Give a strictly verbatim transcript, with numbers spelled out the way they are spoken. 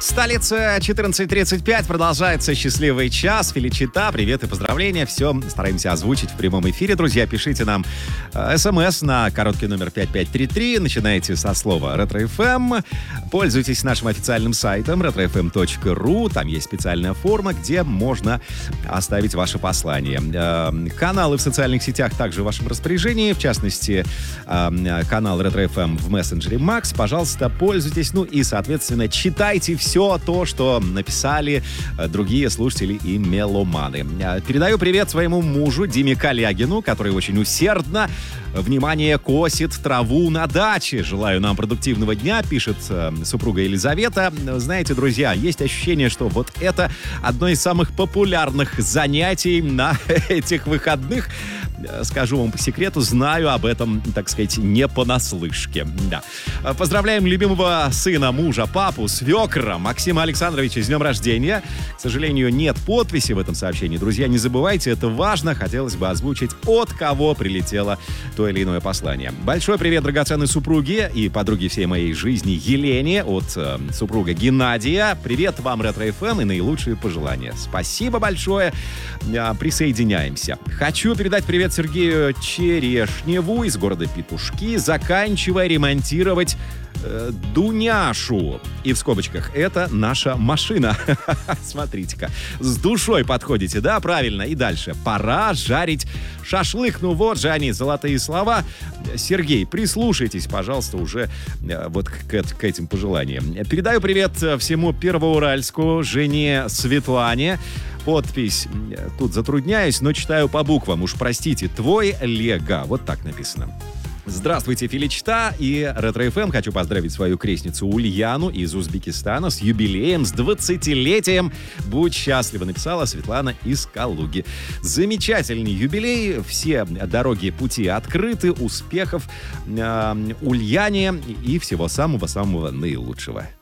Столица четырнадцать тридцать пять. Продолжается счастливый час. Феличита, привет и поздравления. Все стараемся озвучить в прямом эфире. Друзья, пишите нам э, смс на короткий номер пять пять три три. Начинайте со слова «Ретро-эф эм». Пользуйтесь нашим официальным сайтом ретро эф эм точка ру. Там есть специальная форма, где можно оставить ваше послание. Э, каналы в социальных сетях также в вашем распоряжении. В частности, э, канал Ретро-эф эм в мессенджере Макс. Пожалуйста, пользуйтесь. Ну и, соответственно, читайте все все то, что написали другие слушатели и меломаны. Передаю привет своему мужу Диме Калягину, который очень усердно, внимание, косит траву на даче. Желаю нам продуктивного дня, пишет супруга Елизавета. Знаете, друзья, есть ощущение, что вот это одно из самых популярных занятий на этих выходных. Скажу вам по секрету, знаю об этом, так сказать, не понаслышке. Да. Поздравляем любимого сына, мужа, папу, свекра Максима Александровича с днем рождения. К сожалению, нет подписи в этом сообщении. Друзья, не забывайте, это важно. Хотелось бы озвучить, от кого прилетело то или иное послание. Большой привет драгоценной супруге и подруге всей моей жизни Елене от э, супруга Геннадия. Привет вам, Ретро-эф эм, и наилучшие пожелания. Спасибо большое. Э, присоединяемся. Хочу передать привет Сергею Черешневу из города Петушки, заканчивая ремонтировать э, Дуняшу. И в скобочках, это наша машина. Смотрите-ка, с душой подходите, да, правильно? И дальше. Пора жарить шашлык. Ну вот же они, золотые слова. Сергей, прислушайтесь, пожалуйста, уже э, вот к, к этим пожеланиям. Передаю привет всему Первоуральску, жене Светлане. Подпись, тут затрудняюсь, но читаю по буквам. Уж простите, твой Лего. Вот так написано. Здравствуйте, Феличита и Ретро-эф эм. Хочу поздравить свою крестницу Ульяну из Узбекистана с юбилеем, с двадцатилетием. Будь счастлива, написала Светлана из Калуги. Замечательный юбилей. Все дороги, пути открыты. Успехов э, Ульяне и всего самого-самого наилучшего.